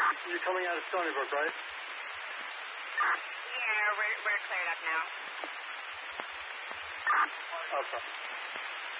You're coming out of Stony Brook, right? Yeah, we're cleared up now. Okay.